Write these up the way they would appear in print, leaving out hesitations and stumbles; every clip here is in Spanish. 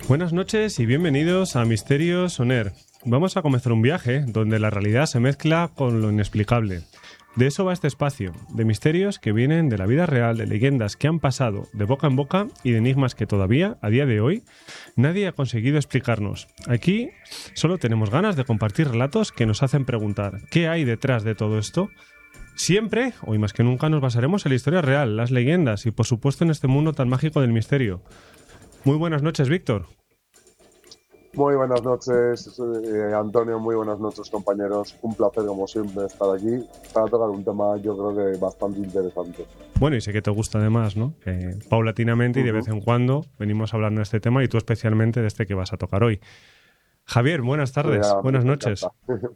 Buenas noches y bienvenidos a Misterios On Air. Vamos a comenzar un viaje donde la realidad se mezcla con lo inexplicable. De eso va este espacio, de misterios que vienen de la vida real, de leyendas que han pasado de boca en boca y de enigmas que todavía, a día de hoy, nadie ha conseguido explicarnos. Aquí solo tenemos ganas de compartir relatos que nos hacen preguntar ¿qué hay detrás de todo esto? Siempre, hoy más que nunca, nos basaremos en la historia real, las leyendas y, por supuesto, en este mundo tan mágico del misterio. Muy buenas noches, Víctor. Muy buenas noches, Antonio, muy buenas noches, compañeros. Un placer, como siempre, estar aquí para tocar un tema, yo creo que bastante interesante. Bueno, y sé que te gusta además, ¿no? Que paulatinamente y de vez en cuando venimos hablando de este tema y tú especialmente de este que vas a tocar hoy. Javier, buenas tardes, Me buenas noches. encanta.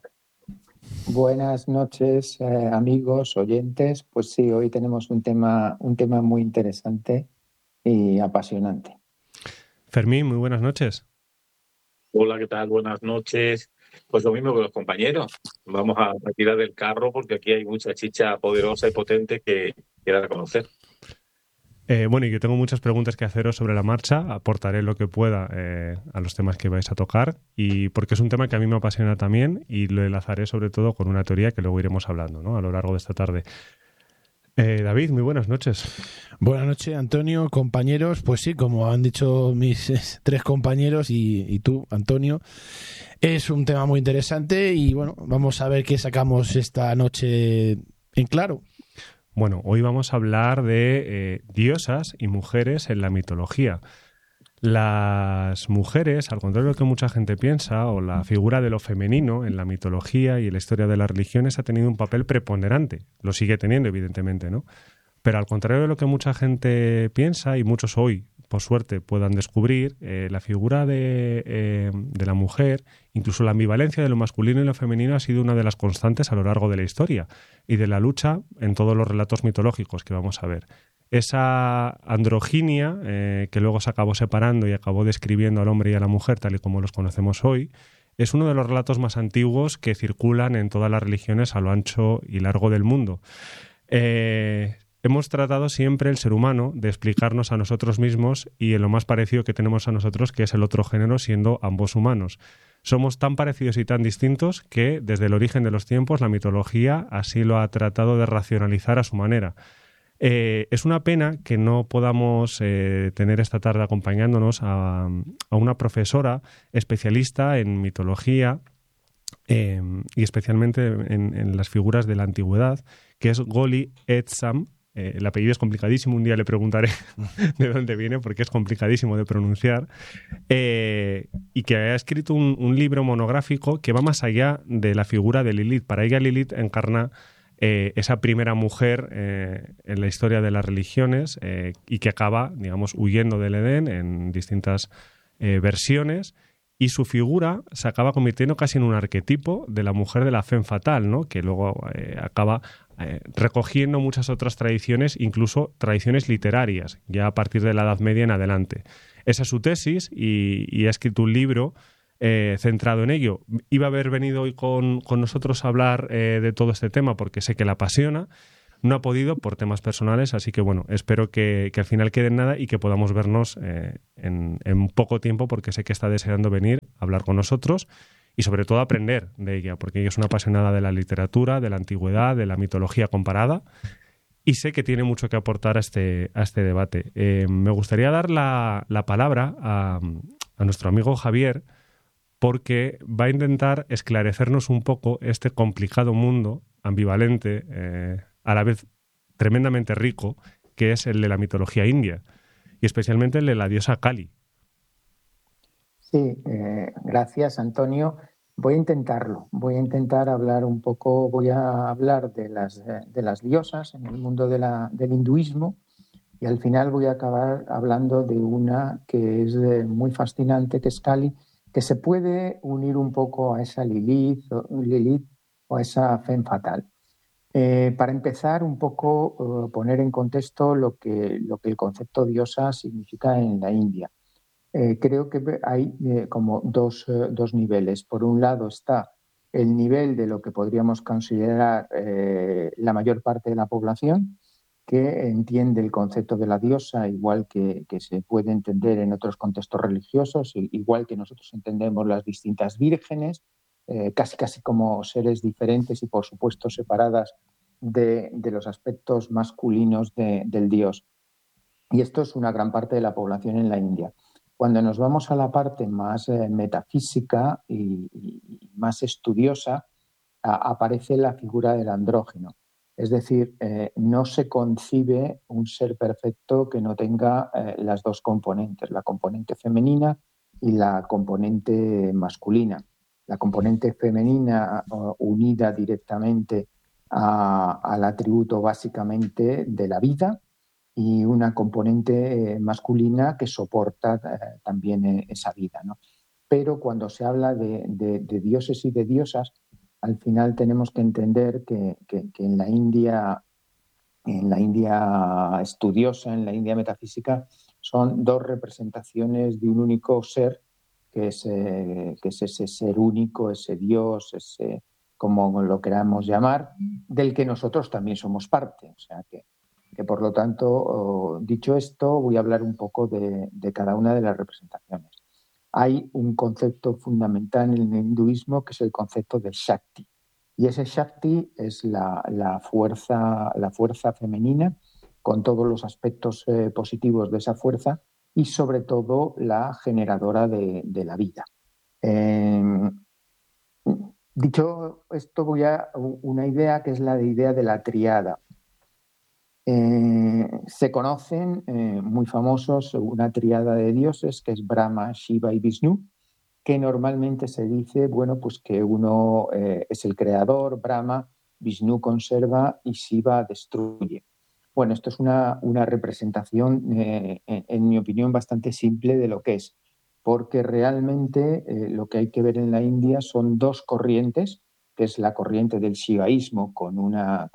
Buenas noches, amigos, oyentes. Pues sí, hoy tenemos un tema muy interesante y apasionante. Fermín, muy buenas noches. Hola, ¿qué tal? Buenas noches. Pues lo mismo que los compañeros. Vamos a retirar del carro porque aquí hay mucha chicha poderosa y potente que dar a conocer. Bueno, y yo tengo muchas preguntas que haceros sobre la marcha. Aportaré lo que pueda a los temas que vais a tocar y porque es un tema que a mí me apasiona también y lo enlazaré sobre todo con una teoría que luego iremos hablando, ¿no? A lo largo de esta tarde. David, muy buenas noches. Buenas noches, Antonio, compañeros. Pues sí, como han dicho mis tres compañeros y tú, Antonio, es un tema muy interesante y bueno, vamos a ver qué sacamos esta noche en claro. Bueno, hoy vamos a hablar de diosas y mujeres en la mitología. Las mujeres, al contrario de lo que mucha gente piensa, o la figura de lo femenino en la mitología y en la historia de las religiones ha tenido un papel preponderante. Lo sigue teniendo, evidentemente, ¿no? Pero al contrario de lo que mucha gente piensa, y muchos hoy, por suerte, puedan descubrir, la figura de la mujer, incluso la ambivalencia de lo masculino y lo femenino, ha sido una de las constantes a lo largo de la historia y de la lucha en todos los relatos mitológicos que vamos a ver. Esa androginia que luego se acabó separando y acabó describiendo al hombre y a la mujer tal y como los conocemos hoy, es uno de los relatos más antiguos que circulan en todas las religiones a lo ancho y largo del mundo. Hemos tratado siempre el ser humano de explicarnos a nosotros mismos y en lo más parecido que tenemos a nosotros, que es el otro género, siendo ambos humanos. Somos tan parecidos y tan distintos que desde el origen de los tiempos la mitología así lo ha tratado de racionalizar a su manera. Es una pena que no podamos tener esta tarde acompañándonos a una profesora especialista en mitología y especialmente en las figuras de la antigüedad, que es Goli Etsam. El apellido es complicadísimo, un día le preguntaré de dónde viene porque es complicadísimo de pronunciar, y que ha escrito un libro monográfico que va más allá de la figura de Lilith. Para ella Lilith encarna esa primera mujer en la historia de las religiones y que acaba, digamos, huyendo del Edén en distintas versiones, y su figura se acaba convirtiendo casi en un arquetipo de la mujer de la femme fatale, ¿no? Que luego acaba recogiendo muchas otras tradiciones, incluso tradiciones literarias, ya a partir de la Edad Media en adelante. Esa es su tesis y ha escrito un libro centrado en ello. Iba a haber venido hoy con nosotros a hablar de todo este tema porque sé que la apasiona. No ha podido por temas personales, así que bueno, espero que al final quede en nada y que podamos vernos en poco tiempo porque sé que está deseando venir a hablar con nosotros y sobre todo aprender de ella, porque ella es una apasionada de la literatura, de la antigüedad, de la mitología comparada y sé que tiene mucho que aportar a este debate. Me gustaría dar la palabra a nuestro amigo Javier porque va a intentar esclarecernos un poco este complicado mundo ambivalente, a la vez tremendamente rico, que es el de la mitología india, y especialmente el de la diosa Kali. Sí, gracias, Antonio. Voy a intentarlo. Voy a intentar hablar un poco, voy a hablar de las diosas en el mundo del hinduismo y al final voy a acabar hablando de una que es muy fascinante, que es Kali, que se puede unir un poco a esa Lilith o a esa femme fatale. Para empezar, un poco poner en contexto lo que el concepto diosa significa en la India. Creo que hay como dos niveles. Por un lado está el nivel de lo que podríamos considerar la mayor parte de la población, que entiende el concepto de la diosa igual que se puede entender en otros contextos religiosos, igual que nosotros entendemos las distintas vírgenes, casi como seres diferentes y por supuesto separadas de los aspectos masculinos del dios. Y esto es una gran parte de la población en la India. Cuando nos vamos a la parte más metafísica y más estudiosa, aparece la figura del andrógeno. Es decir, no se concibe un ser perfecto que no tenga las dos componentes, la componente femenina y la componente masculina. La componente femenina unida directamente al atributo básicamente de la vida, y una componente masculina que soporta también esa vida, ¿no? Pero cuando se habla de dioses y de diosas, al final tenemos que entender que en la India estudiosa, en la India metafísica, son dos representaciones de un único ser, que es ese ser único, ese Dios, ese, como lo queramos llamar, del que nosotros también somos parte. O sea que por lo tanto, dicho esto, voy a hablar un poco de cada una de las representaciones. Hay un concepto fundamental en el hinduismo que es el concepto de Shakti. Y ese Shakti es la fuerza femenina, con todos los aspectos positivos de esa fuerza, y sobre todo la generadora de la vida. Dicho esto, voy a una idea que es la idea de la triada. Se conocen muy famosos una triada de dioses que es Brahma, Shiva y Vishnu, que normalmente se dice, bueno, pues que uno es el creador, Brahma, Vishnu conserva y Shiva destruye. Bueno, esto es una representación, en mi opinión, bastante simple de lo que es, porque realmente lo que hay que ver en la India son dos corrientes, que es la corriente del shivaísmo con una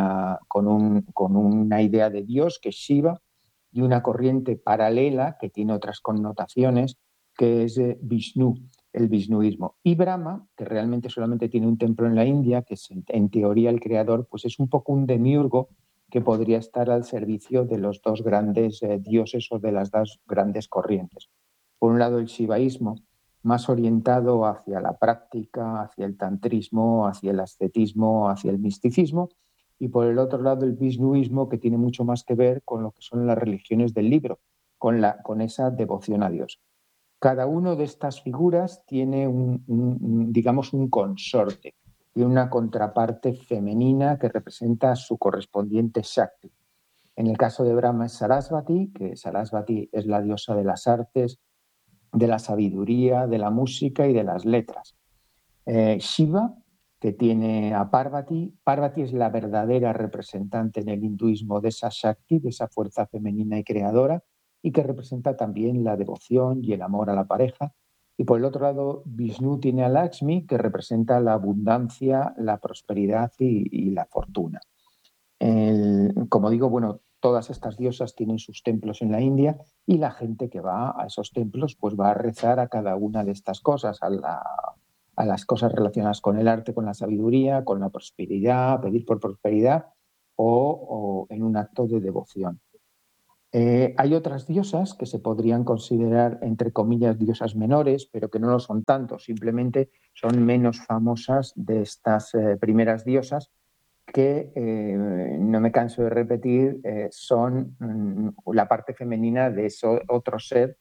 idea de Dios, que es Shiva, y una corriente paralela que tiene otras connotaciones, que es Vishnu, el vishnuismo. Y Brahma, que realmente solamente tiene un templo en la India, que es en teoría el creador, pues es un poco un demiurgo que podría estar al servicio de los dos grandes dioses o de las dos grandes corrientes. Por un lado, el shivaísmo, más orientado hacia la práctica, hacia el tantrismo, hacia el ascetismo, hacia el misticismo, y por el otro lado el vishnuismo, que tiene mucho más que ver con lo que son las religiones del libro, con esa devoción a Dios. Cada una de estas figuras tiene digamos, un consorte y una contraparte femenina que representa su correspondiente Shakti. En el caso de Brahma es Sarasvati, que Sarasvati es la diosa de las artes, de la sabiduría, de la música y de las letras. Shiva, que tiene a Parvati. Parvati es la verdadera representante en el hinduismo de esa Shakti, de esa fuerza femenina y creadora, y que representa también la devoción y el amor a la pareja. Y por el otro lado, Vishnu tiene a Lakshmi, que representa la abundancia, la prosperidad y la fortuna. Como digo, bueno, todas estas diosas tienen sus templos en la India, y la gente que va a esos templos pues va a rezar a cada una de estas cosas, a las cosas relacionadas con el arte, con la sabiduría, con la prosperidad, pedir por prosperidad o en un acto de devoción. Hay otras diosas que se podrían considerar, entre comillas, diosas menores, pero que no lo son tanto, simplemente son menos famosas de estas primeras diosas, que no me canso de repetir, son la parte femenina de ese otro ser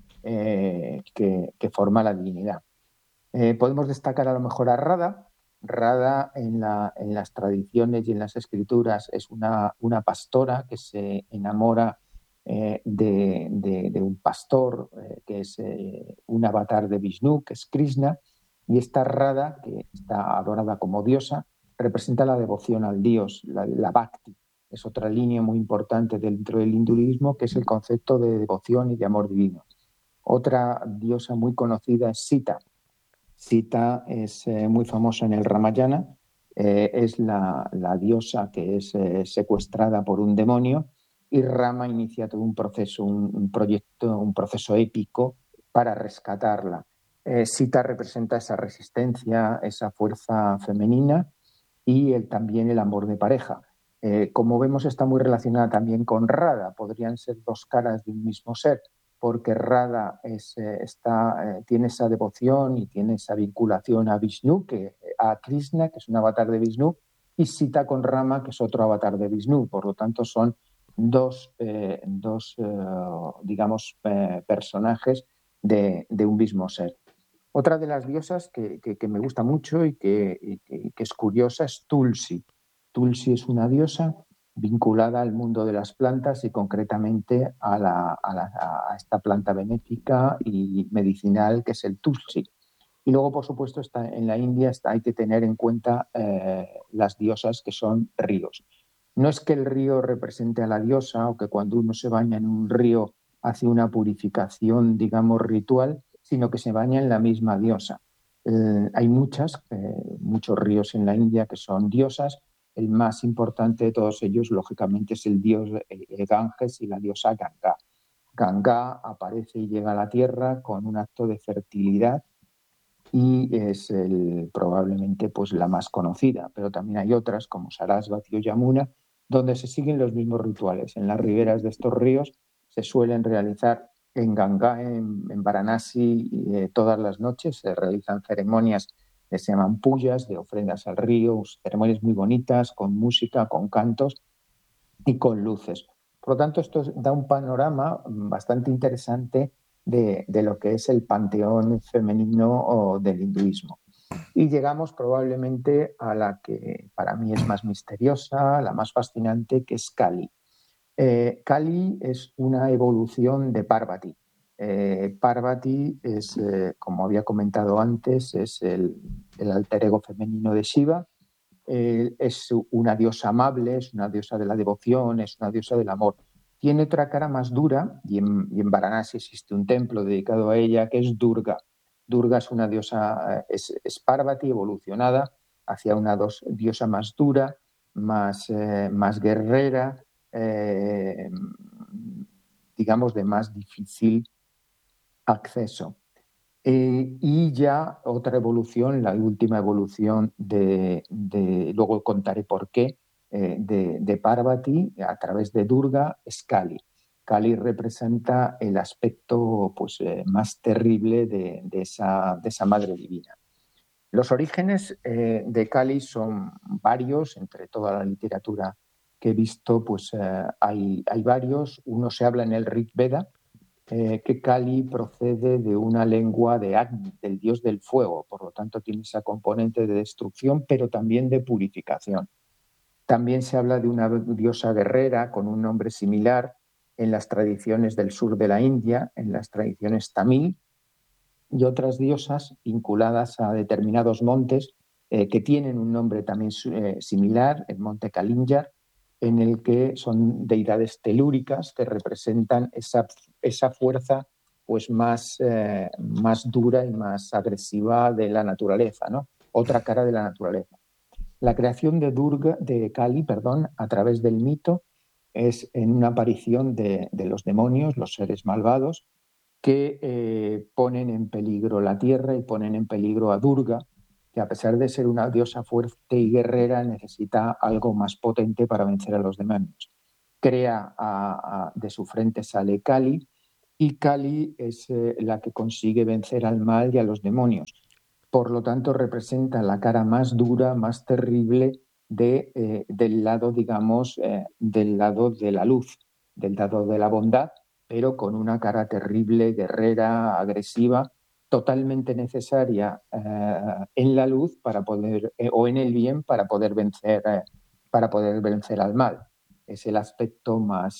que forma la divinidad. Podemos destacar a lo mejor a Radha. Radha en las tradiciones y en las escrituras es una pastora que se enamora de un pastor que es un avatar de Vishnu, que es Krishna, y esta Radha, que está adorada como diosa, representa la devoción al dios, la bhakti. Es otra línea muy importante dentro del hinduismo, que es el concepto de devoción y de amor divino. Otra diosa muy conocida es Sita. Sita es muy famosa en el Ramayana, es la diosa que es secuestrada por un demonio, y Rama inicia todo un proceso, un proyecto, un proceso épico para rescatarla. Sita representa esa resistencia, esa fuerza femenina y también el amor de pareja. Como vemos, está muy relacionada también con Radha. Podrían ser dos caras de un mismo ser, porque Radha tiene esa devoción y tiene esa vinculación a Vishnu, a Krishna, que es un avatar de Vishnu, y Sita con Rama, que es otro avatar de Vishnu. Por lo tanto, son dos digamos, personajes de un mismo ser. Otra de las diosas que me gusta mucho y que es curiosa es Tulsi. Tulsi es una diosa vinculada al mundo de las plantas y concretamente a esta planta benéfica y medicinal que es el Tulsi. Y luego, por supuesto, en la India hay que tener en cuenta las diosas que son ríos. No es que el río represente a la diosa o que cuando uno se baña en un río hace una purificación, digamos, ritual, sino que se baña en la misma diosa. Hay muchos ríos en la India que son diosas. El más importante de todos ellos, lógicamente, es el dios el Ganges y la diosa Ganga. Ganga aparece y llega a la tierra con un acto de fertilidad y es probablemente pues, la más conocida, pero también hay otras como Sarasvati o Yamuna, donde se siguen los mismos rituales. En las riberas de estos ríos se suelen realizar en Ganga, en Varanasi, todas las noches se realizan ceremonias que se llaman puyas, de ofrendas al río, ceremonias muy bonitas, con música, con cantos y con luces. Por lo tanto, esto da un panorama bastante interesante de lo que es el panteón femenino del hinduismo. Y llegamos probablemente a la que para mí es más misteriosa, la más fascinante, que es Kali. Kali es una evolución de Parvati. Parvati es, como había comentado antes, es el alter ego femenino de Shiva. Es una diosa amable, es una diosa de la devoción, es una diosa del amor. Tiene otra cara más dura y en Varanasi existe un templo dedicado a ella que es Durga. Durga es una diosa, es Parvati evolucionada hacia una diosa más dura, más guerrera, digamos de más difícil acceso. Y ya otra evolución, la última evolución luego contaré por qué, de Parvati a través de Durga es Kali. Kali representa el aspecto pues, más terrible de esa madre divina. Los orígenes de Kali son varios, entre toda la literatura que he visto, pues hay varios. Uno se habla en el Rig Veda, que Kali procede de una lengua de Agni, del dios del fuego, por lo tanto tiene esa componente de destrucción, pero también de purificación. También se habla de una diosa guerrera con un nombre similar en las tradiciones del sur de la India, en las tradiciones tamil, y otras diosas vinculadas a determinados montes que tienen un nombre también similar, el monte Kalinyar, en el que son deidades telúricas que representan esa fuerza pues más dura y más agresiva de la naturaleza, ¿no? Otra cara de la naturaleza. La creación de Kali, a través del mito es en una aparición de los demonios, los seres malvados, que ponen en peligro la tierra y ponen en peligro a Durga, que a pesar de ser una diosa fuerte y guerrera, necesita algo más potente para vencer a los demonios. De su frente sale Kali, y Kali es la que consigue vencer al mal y a los demonios. Por lo tanto, representa la cara más dura, más terrible del lado, digamos, del lado de la luz, del lado de la bondad, pero con una cara terrible, guerrera, agresiva, totalmente necesaria en la luz para poder, o en el bien para poder vencer al mal. Es el aspecto más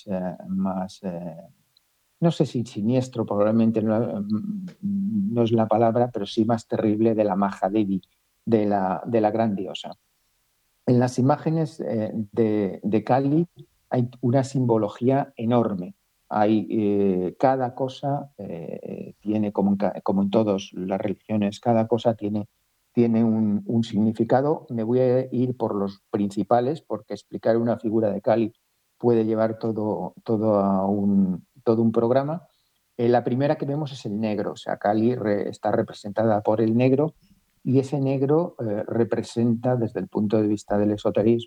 no sé si siniestro, probablemente no es la palabra, pero sí más terrible de la Mahadevi, de la gran diosa. En las imágenes de Kali hay una simbología enorme. Cada cosa tiene, como en todas las religiones, cada cosa tiene un significado. Me voy a ir por los principales, porque explicar una figura de Kali puede llevar todo un programa. La primera que vemos es el negro, o sea, Kali está representada por el negro, y ese negro representa, desde el punto de vista del esoterismo,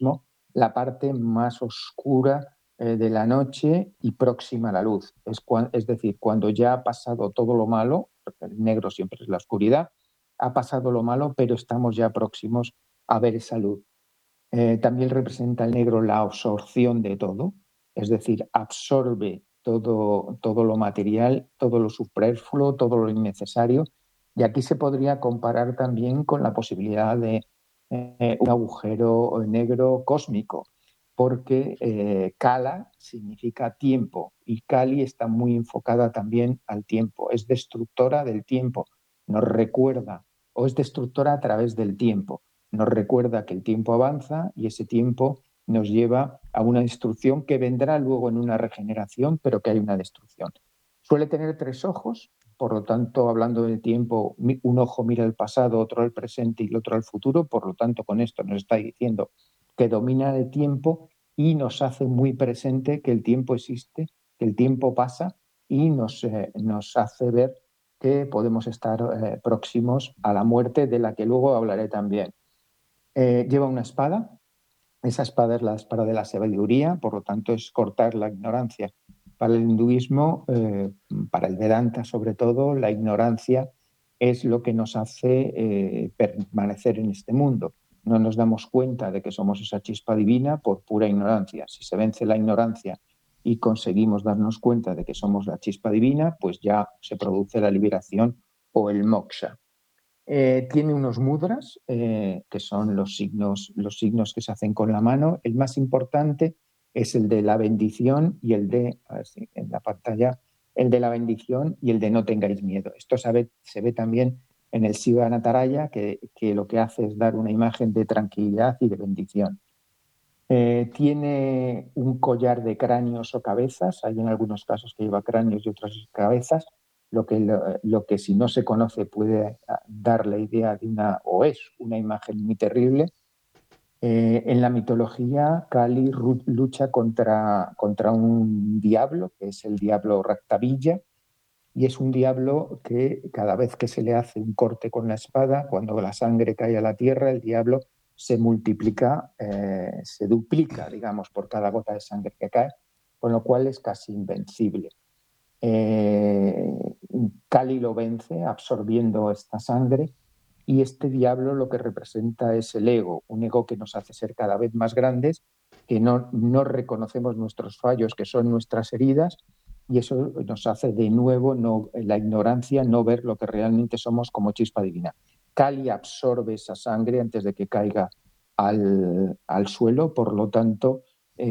la parte más oscura de la noche y próxima a la luz. Es decir, cuando ya ha pasado todo lo malo, porque el negro siempre es la oscuridad, ha pasado lo malo, pero estamos ya próximos a ver esa luz. También representa el negro la absorción de todo, es decir, absorbe todo lo material, todo lo superfluo, todo lo innecesario. Y aquí se podría comparar también con la posibilidad de un agujero negro cósmico, porque Kala significa tiempo y Kali está muy enfocada también al tiempo, es destructora del tiempo, nos recuerda, o es destructora a través del tiempo, nos recuerda que el tiempo avanza y ese tiempo nos lleva a una destrucción que vendrá luego en una regeneración, pero que hay una destrucción. Suele tener 3 ojos, por lo tanto, hablando del tiempo, un ojo mira el pasado, otro al presente y el otro al futuro, por lo tanto, con esto nos está diciendo que domina el tiempo y nos hace muy presente que el tiempo existe, que el tiempo pasa y nos hace ver que podemos estar próximos a la muerte, de la que luego hablaré también. Lleva una espada, esa espada es la espada de la sabiduría, por lo tanto es cortar la ignorancia. Para el hinduismo, para el Vedanta sobre todo, la ignorancia es lo que nos hace permanecer en este mundo. No nos damos cuenta de que somos esa chispa divina por pura ignorancia. Si se vence la ignorancia y conseguimos darnos cuenta de que somos la chispa divina, pues ya se produce la liberación o el moksha. Tiene unos mudras, que son los signos que se hacen con la mano. El más importante es el de la bendición y el de, a ver si en la pantalla, el de la bendición y el de no tengáis miedo. Esto se ve también en el Siva Nataraya, que lo que hace es dar una imagen de tranquilidad y de bendición. Tiene un collar de cráneos o cabezas, hay en algunos casos que lleva cráneos y otras cabezas, lo que si no se conoce puede dar la idea de o es una imagen muy terrible. En la mitología, Kali lucha contra un diablo, que es el diablo Raktabilla, y es un diablo que cada vez que se le hace un corte con la espada, cuando la sangre cae a la tierra, el diablo se multiplica, se duplica, digamos, por cada gota de sangre que cae, con lo cual es casi invencible. Kali lo vence absorbiendo esta sangre y este diablo lo que representa es el ego, un ego que nos hace ser cada vez más grandes, que no reconocemos nuestros fallos, que son nuestras heridas, y eso nos hace de nuevo la ignorancia, no ver lo que realmente somos como chispa divina. Kali absorbe esa sangre antes de que caiga al suelo, por lo tanto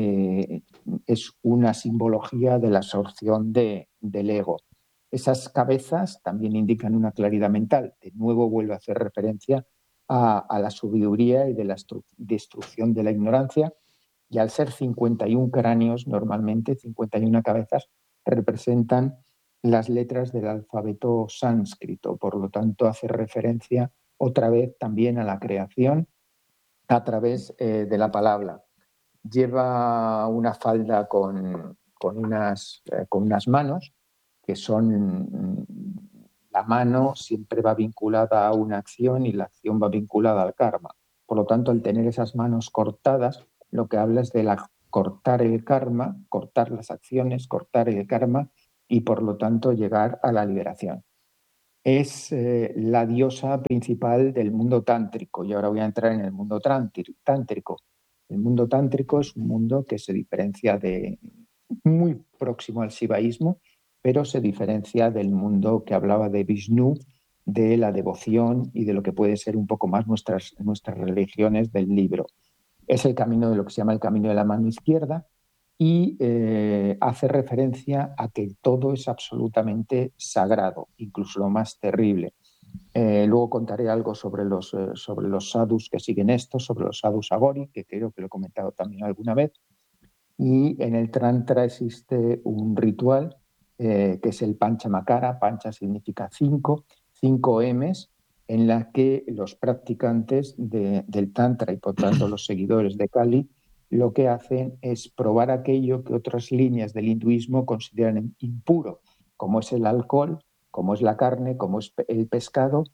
es una simbología de la absorción del ego. Esas cabezas también indican una claridad mental. De nuevo vuelve a hacer referencia a la sabiduría y de la destrucción de la ignorancia. Y al ser 51 cráneos, normalmente 51 cabezas, representan las letras del alfabeto sánscrito. Por lo tanto, hace referencia otra vez también a la creación a través de la palabra. Lleva una falda con unas manos que son, la mano siempre va vinculada a una acción y la acción va vinculada al karma. Por lo tanto, al tener esas manos cortadas, lo que habla es de cortar el karma, cortar las acciones, cortar el karma y por lo tanto llegar a la liberación. Es la diosa principal del mundo tántrico y ahora voy a entrar en el mundo tántrico. El mundo tántrico es un mundo que se diferencia muy próximo al sivaísmo, pero se diferencia del mundo que hablaba de Vishnu, de la devoción y de lo que puede ser un poco más nuestras religiones del libro. Es el camino de lo que se llama el camino de la mano izquierda y hace referencia a que todo es absolutamente sagrado, incluso lo más terrible. Luego contaré algo sobre los sadhus que siguen esto, sobre los sadhus agori, que creo que lo he comentado también alguna vez. Y en el Tantra existe un ritual que es el Panchamakara. Pancha significa 5 M's, en la que los practicantes del Tantra y por tanto los seguidores de Kali lo que hacen es probar aquello que otras líneas del hinduismo consideran impuro, como es el alcohol, como es la carne, como es el pescado,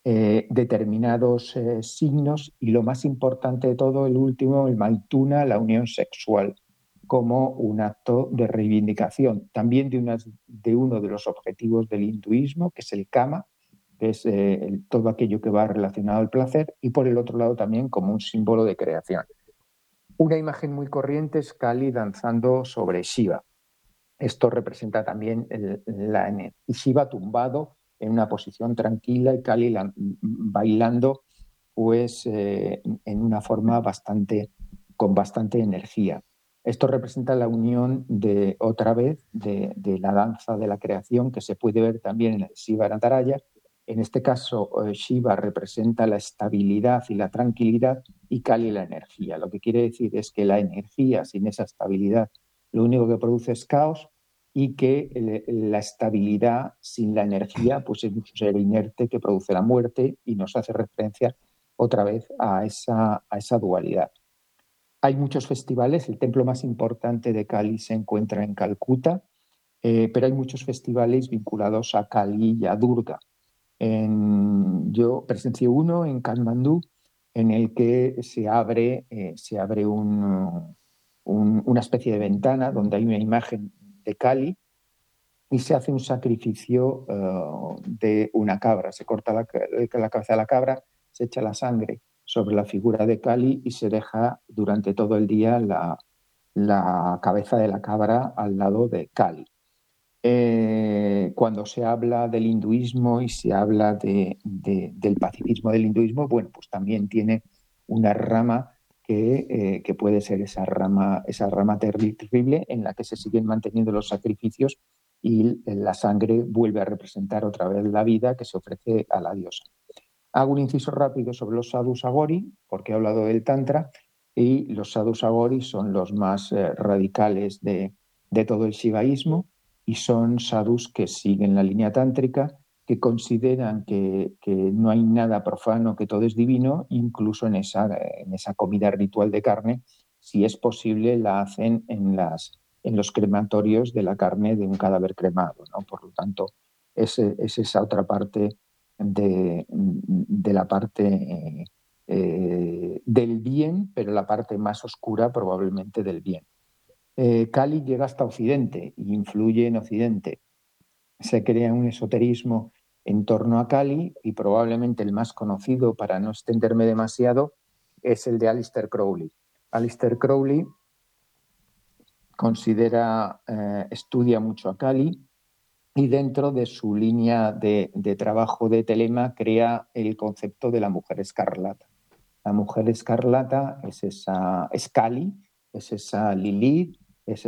determinados signos y lo más importante de todo, el último, el Maituna, la unión sexual, como un acto de reivindicación también de uno de los objetivos del hinduismo, que es el kama, que es todo aquello que va relacionado al placer, y por el otro lado también como un símbolo de creación. Una imagen muy corriente es Kali danzando sobre Shiva. Esto representa también y Shiva tumbado en una posición tranquila y Kali bailando pues, en una forma con bastante energía. Esto representa la unión otra vez de la danza de la creación, que se puede ver también en el Shiva Nataraya. En este caso, Shiva representa la estabilidad y la tranquilidad y Kali la energía. Lo que quiere decir es que la energía sin esa estabilidad lo único que produce es caos, y que la estabilidad sin la energía pues es un ser inerte que produce la muerte, y nos hace referencia otra vez a esa dualidad. Hay muchos festivales, el templo más importante de Kali se encuentra en Calcuta, pero hay muchos festivales vinculados a Kali y a Durga. Yo presencié uno en Katmandú en el que se abre una especie de ventana donde hay una imagen de Kali y se hace un sacrificio de una cabra. Se corta la cabeza de la cabra, se echa la sangre sobre la figura de Kali y se deja durante todo el día la cabeza de la cabra al lado de Kali. Cuando se habla del hinduismo y se habla del pacifismo del hinduismo, bueno, pues también tiene una rama que puede ser esa rama terrible en la que se siguen manteniendo los sacrificios y la sangre vuelve a representar otra vez la vida que se ofrece a la diosa. Hago un inciso rápido sobre los sadhus agori, porque he hablado del tantra, y los sadhus agori son los más radicales de todo el shivaísmo, y son sadhus que siguen la línea tántrica, que consideran que no hay nada profano, que todo es divino, incluso en esa comida ritual de carne, si es posible, la hacen en los crematorios de la carne de un cadáver cremado, ¿no? Por lo tanto, es esa otra parte de la parte del bien, pero la parte más oscura probablemente del bien. Kali llega hasta Occidente y influye en Occidente. Se crea un esoterismo en torno a Kali y probablemente el más conocido, para no extenderme demasiado, es el de Aleister Crowley. Aleister Crowley estudia mucho a Kali y dentro de su línea de trabajo de telema crea el concepto de la mujer escarlata. La mujer escarlata es Kali, es esa Lilith, es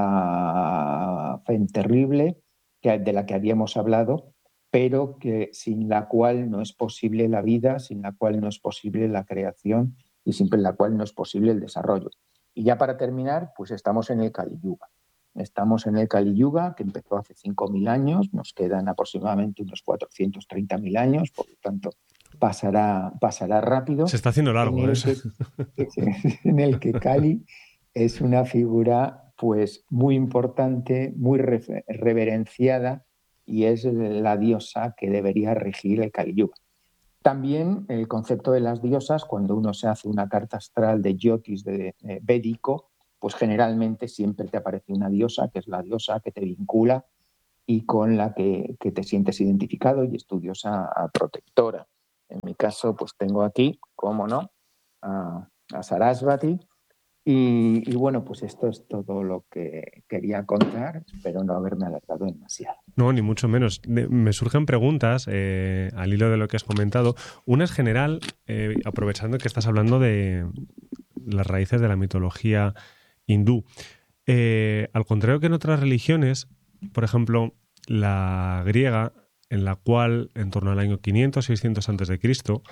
esa Femme terrible de la que habíamos hablado, pero sin la cual no es posible la vida, sin la cual no es posible la creación y sin la cual no es posible el desarrollo. Y ya para terminar, pues estamos en el Kali Yuga. Estamos en el Kali Yuga, que empezó hace 5.000 años, nos quedan aproximadamente unos 430.000 años, por lo tanto pasará rápido. Se está haciendo largo, En el que Kali es una figura pues muy importante, muy reverenciada, y es la diosa que debería regir el Kali Yuga. También el concepto de las diosas, cuando uno se hace una carta astral de Jyotis védico, pues generalmente siempre te aparece una diosa, que es la diosa que te vincula y con la que te sientes identificado, y es tu diosa protectora. En mi caso, pues tengo aquí, cómo no, a Sarasvati. Y bueno, pues esto es todo lo que quería contar. Espero no haberme alargado demasiado. No, ni mucho menos. Me surgen preguntas al hilo de lo que has comentado. Una es general, aprovechando que estás hablando de las raíces de la mitología hindú. Al contrario que en otras religiones, por ejemplo, la griega, en la cual en torno al año 500-600 a.C.,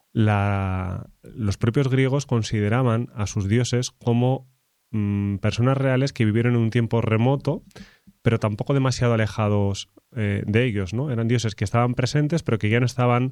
los propios griegos consideraban a sus dioses como personas reales que vivieron en un tiempo remoto, pero tampoco demasiado alejados de ellos, ¿no? Eran dioses que estaban presentes, pero que ya no estaban,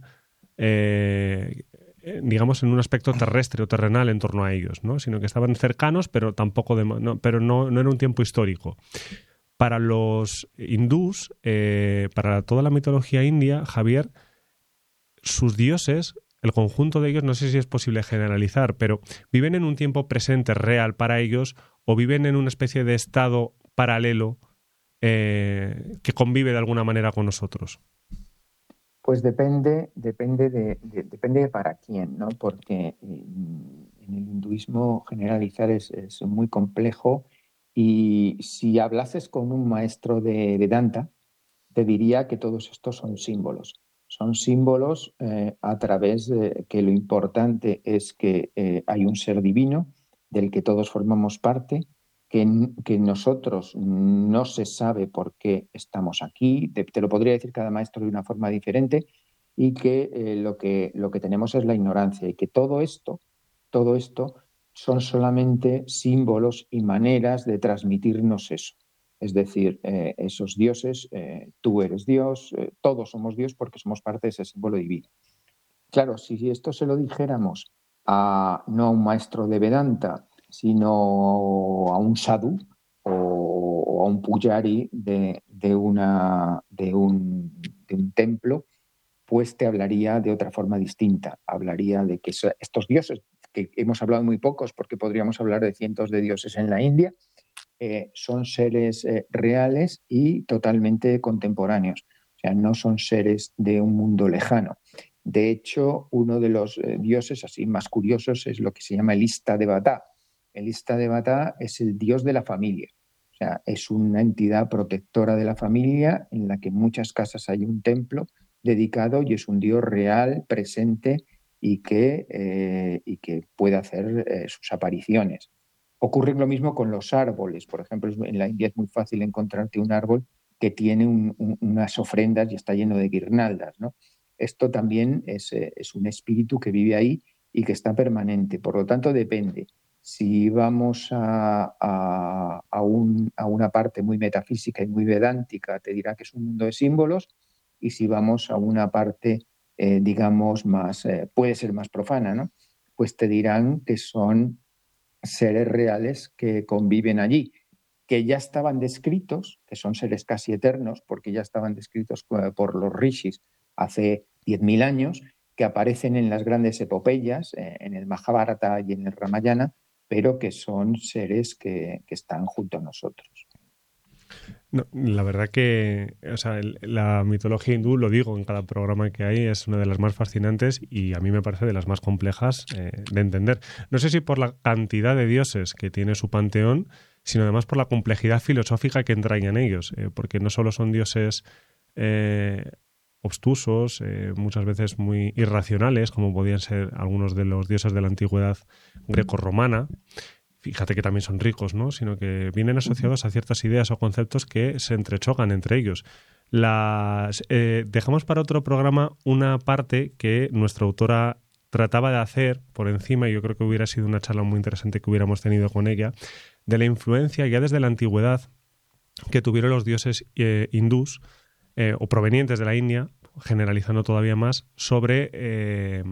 digamos, en un aspecto terrestre o terrenal en torno a ellos, ¿no? Sino que estaban cercanos, pero tampoco pero no era un tiempo histórico. Para los hindús, para toda la mitología india, Javier, sus dioses, el conjunto de ellos, no sé si es posible generalizar, pero ¿viven en un tiempo presente real para ellos o viven en una especie de estado paralelo que convive de alguna manera con nosotros? Pues depende de para quién, ¿no? Porque en el hinduismo generalizar es muy complejo y si hablases con un maestro de Vedanta, te diría que todos estos son símbolos. Son símbolos a través de que lo importante es que hay un ser divino del que todos formamos parte, que nosotros no se sabe por qué estamos aquí, te lo podría decir cada maestro de una forma diferente, y que lo que tenemos es la ignorancia y que todo esto son solamente símbolos y maneras de transmitirnos eso. Es decir, esos dioses, tú eres Dios, todos somos Dios porque somos parte de ese símbolo divino. Claro, si esto se lo dijéramos no a un maestro de Vedanta, sino a un sadhu o a un pujari de un templo, pues te hablaría de otra forma distinta. Hablaría de que estos dioses, que hemos hablado muy pocos porque podríamos hablar de cientos de dioses en la India, son seres reales y totalmente contemporáneos. O sea, no son seres de un mundo lejano. De hecho, uno de los dioses así más curiosos es lo que se llama el Istadevata. El Istadevata es el dios de la familia. O sea, es una entidad protectora de la familia en la que en muchas casas hay un templo dedicado y es un dios real, presente y que puede hacer sus apariciones. Ocurre lo mismo con los árboles. Por ejemplo, en la India es muy fácil encontrarte un árbol que tiene unas ofrendas y está lleno de guirnaldas, ¿no? Esto también es un espíritu que vive ahí y que está permanente. Por lo tanto, depende. Si vamos a una parte muy metafísica y muy vedántica, te dirá que es un mundo de símbolos, y si vamos a una parte, digamos, más, puede ser más profana, ¿no? Pues te dirán que son seres reales que conviven allí, que ya estaban descritos, que son seres casi eternos, porque ya estaban descritos por los rishis hace 10.000 años, que aparecen en las grandes epopeyas, en el Mahabharata y en el Ramayana, pero que son seres que están junto a nosotros. No, la verdad que, o sea, la mitología hindú, lo digo en cada programa que hay, es una de las más fascinantes y a mí me parece de las más complejas de entender. No sé si por la cantidad de dioses que tiene su panteón, sino además por la complejidad filosófica que entrañan ellos, porque no solo son dioses obtusos, muchas veces muy irracionales, como podían ser algunos de los dioses de la antigüedad grecorromana. Fíjate que también son ricos, ¿no? Sino que vienen asociados a ciertas ideas o conceptos que se entrechocan entre ellos. Dejamos para otro programa una parte que nuestra autora trataba de hacer por encima, y yo creo que hubiera sido una charla muy interesante que hubiéramos tenido con ella, de la influencia ya desde la antigüedad que tuvieron los dioses hindús o provenientes de la India, generalizando todavía más, sobre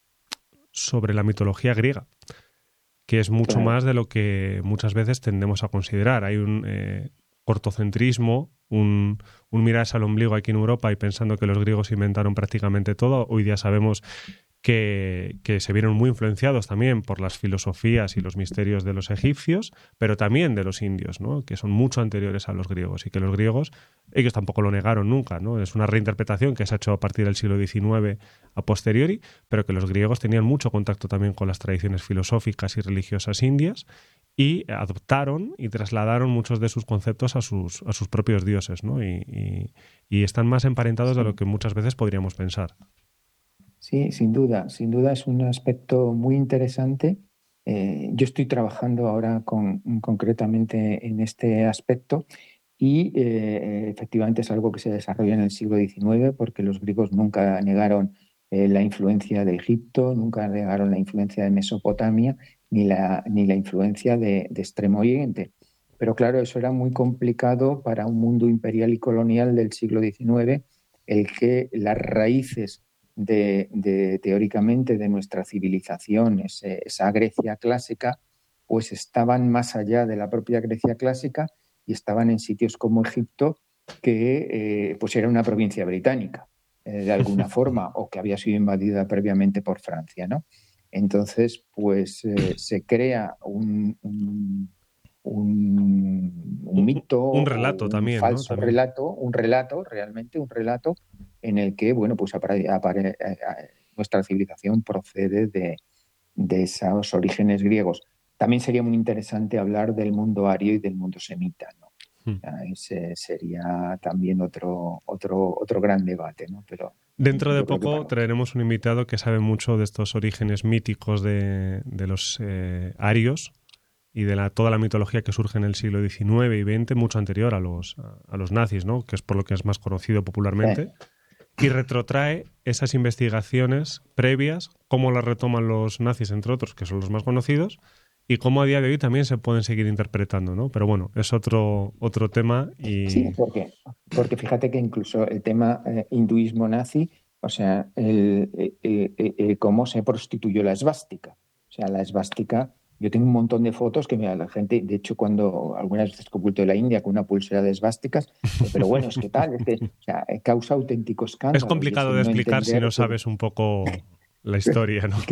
la mitología griega, que es mucho más de lo que muchas veces tendemos a considerar. Hay un cortocentrismo, un mirarse al ombligo aquí en Europa y pensando que los griegos inventaron prácticamente todo. Hoy día sabemos que se vieron muy influenciados también por las filosofías y los misterios de los egipcios, pero también de los indios, ¿no? Que son mucho anteriores a los griegos y que los griegos, ellos tampoco lo negaron nunca, ¿no? Es una reinterpretación que se ha hecho a partir del siglo XIX a posteriori, pero que los griegos tenían mucho contacto también con las tradiciones filosóficas y religiosas indias y adoptaron y trasladaron muchos de sus conceptos a sus propios dioses, ¿no? Y están más emparentados de lo que muchas veces podríamos pensar. Sí, sin duda es un aspecto muy interesante. Yo estoy trabajando ahora concretamente en este aspecto y efectivamente es algo que se desarrolla en el siglo XIX porque los griegos nunca negaron la influencia de Egipto, nunca negaron la influencia de Mesopotamia ni la influencia de Extremo Oriente. Pero claro, eso era muy complicado para un mundo imperial y colonial del siglo XIX, el que las raíces teóricamente de nuestra civilización, esa Grecia clásica, pues estaban más allá de la propia Grecia clásica y estaban en sitios como Egipto, que pues era una provincia británica. de alguna forma, o que había sido invadida previamente por Francia, ¿no? Entonces, pues se crea un mito, Un relato un también, ¿no? falso También. relato, realmente un relato en el que, bueno, pues nuestra civilización procede de esos orígenes griegos. También sería muy interesante hablar del mundo ario y del mundo semita, ¿no? Hmm. Ese sería también otro gran debate, ¿no? Pero Dentro de yo creo que poco para traeremos un invitado que sabe mucho de estos orígenes míticos de los arios y de toda la mitología que surge en el siglo XIX y XX, mucho anterior a los nazis, ¿no? Que es por lo que es más conocido popularmente, y retrotrae esas investigaciones previas, cómo las retoman los nazis, entre otros, que son los más conocidos, y cómo a día de hoy también se pueden seguir interpretando, ¿no? Pero bueno, es otro tema sí, y... porque fíjate que incluso el tema hinduismo nazi, o sea, cómo se prostituyó la esvástica. O sea, la esvástica, yo tengo un montón de fotos que mira, la gente, de hecho, cuando algunas veces que oculto de la India con una pulsera de esvásticas, pero bueno, es que tal, o sea, causa auténtico Es escándalo y es complicado de el no explicar si no entender que... sabes un poco la historia, ¿no?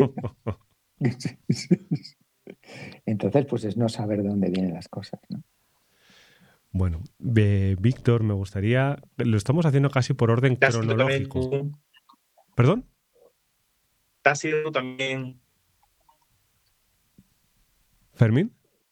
Entonces, pues es no saber de dónde vienen las cosas, ¿no? Bueno, Víctor, me gustaría... Lo estamos haciendo casi por orden Está siendo cronológico. también, ¿Perdón? está siendo también, ¿Fermín?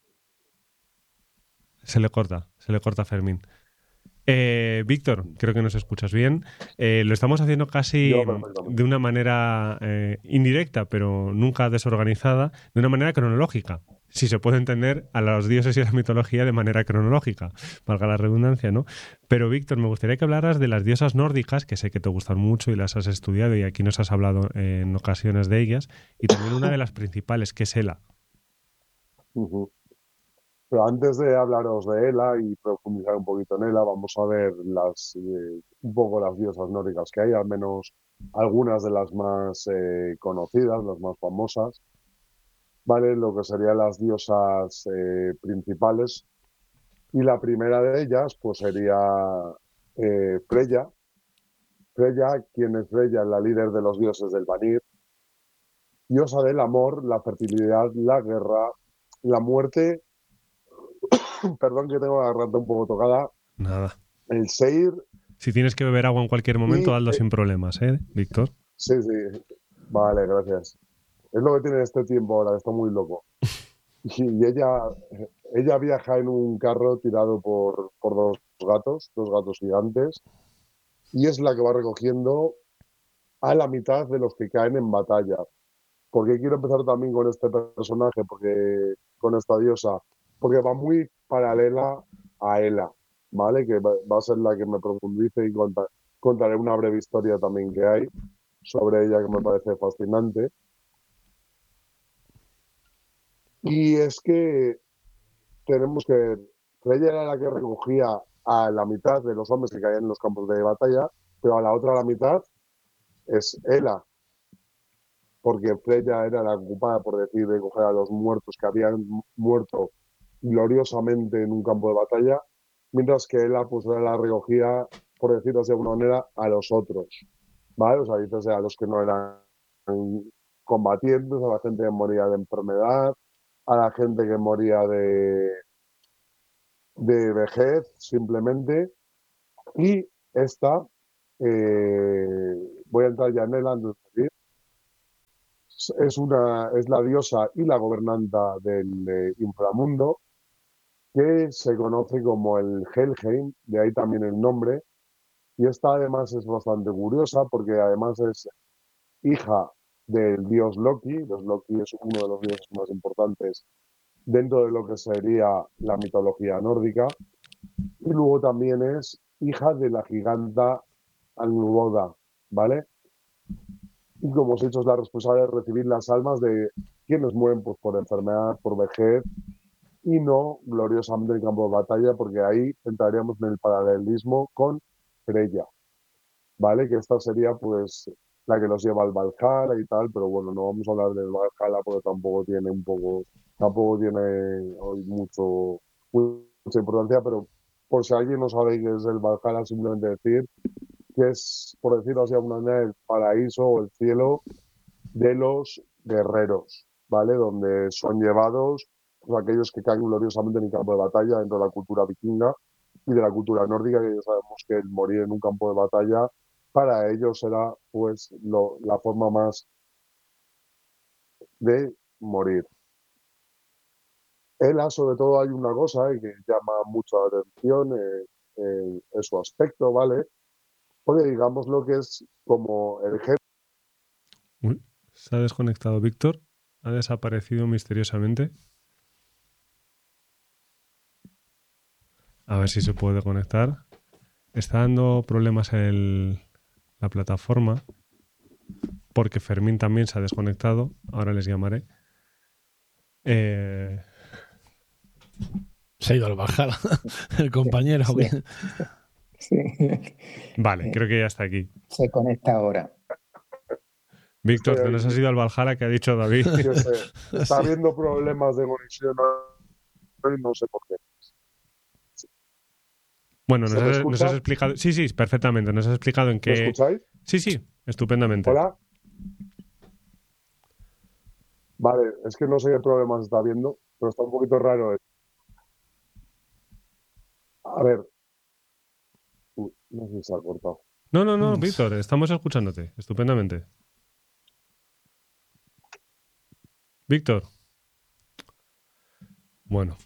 Se le corta a Fermín. Víctor, creo que nos escuchas bien. Lo estamos haciendo casi Yo perfectamente. de una manera indirecta, pero nunca desorganizada, de una manera cronológica. Si se puede entender a los dioses y a la mitología de manera cronológica, valga la redundancia, ¿no? Pero Víctor, me gustaría que hablaras de las diosas nórdicas, que sé que te gustan mucho y las has estudiado y aquí nos has hablado en ocasiones de ellas, y también una de las principales, que es Hela. Ujú. Pero antes de hablaros de Hela y profundizar un poquito en Hela, vamos a ver un poco las diosas nórdicas que hay, al menos algunas de las más conocidas, las más famosas, ¿vale? Lo que serían las diosas principales. Y la primera de ellas, pues sería Freya. Freya, quien es Freya, la líder de los dioses del Vanir, diosa del amor, la fertilidad, la guerra, la muerte, perdón que tengo la garganta un poco tocada, Nada. el Seir Si tienes que beber agua en cualquier momento, y... hazlo sin problemas, ¿eh, Víctor? sí, sí, vale, gracias. Es lo que tiene este tiempo ahora, está muy loco. Y ella viaja en un carro tirado por dos gatos gigantes, y es la que va recogiendo a la mitad de los que caen en batalla. ¿Por qué quiero empezar también con este personaje? Porque con esta diosa, porque va muy paralela a Hela, ¿vale? Que va a ser la que me profundice y contaré una breve historia también que hay sobre ella que me parece fascinante. Y es que tenemos que Freya era la que recogía a la mitad de los hombres que caían en los campos de batalla, pero a la otra la mitad es Hela, porque Freya era la ocupada, por decir, de coger a los muertos que habían muerto gloriosamente en un campo de batalla, mientras que Hela pues era la recogía, por decirlo de alguna manera, a los otros, ¿vale? O sea, dices a los que no eran combatientes, a la gente que moría de enfermedad, a la gente que moría de vejez, simplemente. Y esta, voy a entrar ya en Hela antes de seguir, es la diosa y la gobernanta del inframundo, que se conoce como el Helheim, de ahí también el nombre, y esta además es bastante curiosa porque además es hija del dios Loki. Los Loki es uno de los dioses más importantes dentro de lo que sería la mitología nórdica, y luego también es hija de la giganta Angrboda, ¿vale? Y como os he dicho, es la responsable de recibir las almas de quienes mueren pues, por enfermedad, por vejez, y no gloriosamente en el campo de batalla, porque ahí entraríamos en el paralelismo con Freya, ¿vale? Que esta sería pues la que los lleva al Valhalla y tal, pero bueno, no vamos a hablar del Valhalla porque tampoco tiene hoy mucha importancia, pero por si alguien no sabe qué es el Valhalla, simplemente decir que es, por decirlo así, una manera, el paraíso o el cielo de los guerreros, ¿vale? Donde son llevados pues, aquellos que caen gloriosamente en el campo de batalla dentro de la cultura vikinga y de la cultura nórdica, que ya sabemos que el morir en un campo de batalla para ellos era pues la forma más de morir. Ela, sobre todo, hay una cosa que llama mucho la atención en su aspecto, ¿vale? Porque digamos lo que es como el jefe. Uy, se ha desconectado Víctor. Ha desaparecido misteriosamente. A ver si se puede conectar. Está dando problemas la plataforma porque Fermín también se ha desconectado. Ahora les llamaré. Se ha ido al Valhalla el compañero. Sí. Sí. Vale, creo que ya está aquí. Se conecta ahora. Víctor, te nos has ido al Valhalla, que ha dicho David. Está habiendo problemas de conexión y no sé por qué. Bueno, nos has explicado. Sí, sí, perfectamente. Nos has explicado en qué. ¿Me escucháis? Sí, estupendamente. Hola. Vale, es que no sé qué problemas está habiendo, pero está un poquito raro. A ver. No sé si se ha cortado. No, Víctor, estamos escuchándote estupendamente. Víctor. Bueno.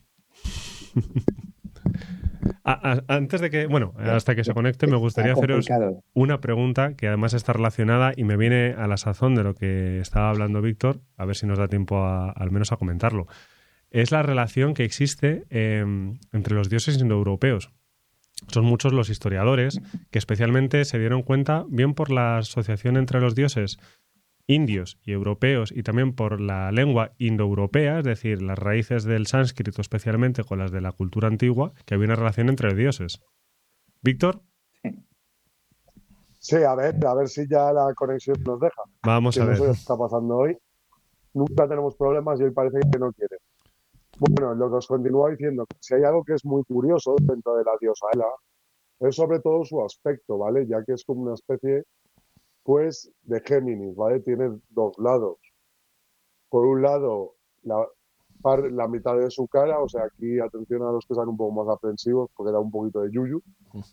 Antes de que, hasta que se conecte, me gustaría haceros una pregunta que además está relacionada y me viene a la sazón de lo que estaba hablando Víctor, a ver si nos da tiempo al menos a comentarlo. Es la relación que existe entre los dioses indoeuropeos. Son muchos los historiadores que especialmente se dieron cuenta, bien por la asociación entre los dioses indios y europeos y también por la lengua indoeuropea, es decir, las raíces del sánscrito especialmente con las de la cultura antigua, que había una relación entre dioses. ¿Víctor? Sí, a ver si ya la conexión nos deja. Vamos a ver. No sé qué está pasando hoy. Nunca tenemos problemas y hoy parece que no quiere. Bueno, lo que os continúo diciendo, si hay algo que es muy curioso dentro de la diosa Hela, es sobre todo su aspecto, ¿vale? Ya que es como una especie, pues, de Géminis, ¿vale? Tiene dos lados. Por un lado, la mitad de su cara, o sea, aquí atención a los que sean un poco más aprensivos, porque da un poquito de yuyu.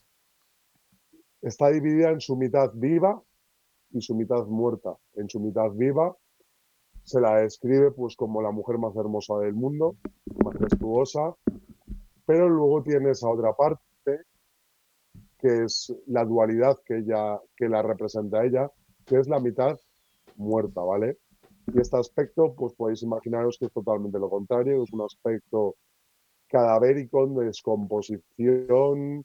Está dividida en su mitad viva y su mitad muerta. En su mitad viva se la describe pues como la mujer más hermosa del mundo, majestuosa, pero luego tiene esa otra parte que es la dualidad que la representa ella, que es la mitad muerta, ¿vale? Y este aspecto, pues podéis imaginaros que es totalmente lo contrario, es un aspecto cadavérico, de descomposición,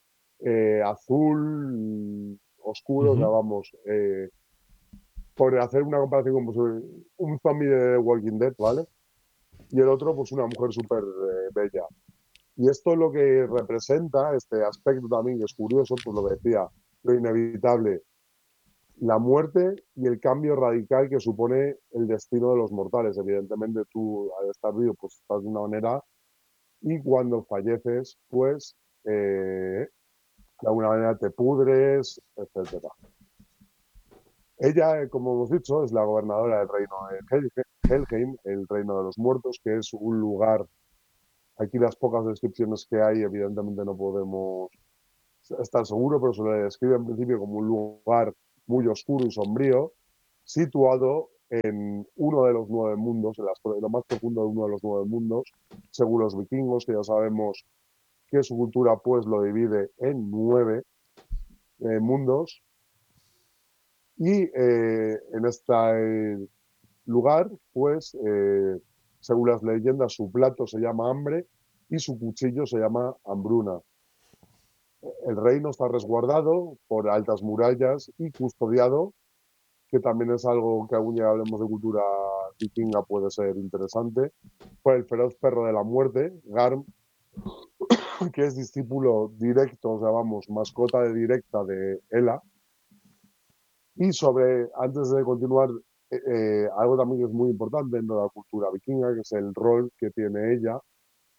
azul, oscuro, ya vamos, por hacer una comparación con pues, un zombie de The Walking Dead, ¿vale? Y el otro, pues una mujer súper bella. Y esto lo que representa, este aspecto también que es curioso, pues lo que decía, lo inevitable, la muerte y el cambio radical que supone el destino de los mortales. Evidentemente tú al estar vivo pues estás de una manera y cuando falleces pues de alguna manera te pudres, etcétera. Ella, como hemos dicho, es la gobernadora del reino de Helheim, el reino de los muertos, que es un lugar. Aquí las pocas descripciones que hay, evidentemente no podemos estar seguros, pero se le describe en principio como un lugar muy oscuro y sombrío, situado en uno de los 9 mundos, en lo más profundo de uno de los 9 mundos, según los vikingos, que ya sabemos que su cultura pues lo divide en 9 mundos. Y en este lugar, pues, según las leyendas, su plato se llama hambre y su cuchillo se llama hambruna. El reino está resguardado por altas murallas y custodiado, que también es algo que aún ya hablemos de cultura vikinga puede ser interesante, por el feroz perro de la muerte, Garm, que es discípulo directo, o sea, vamos, mascota directa de Hela. Y antes de continuar, algo también que es muy importante dentro de la cultura vikinga, que es el rol que tiene ella,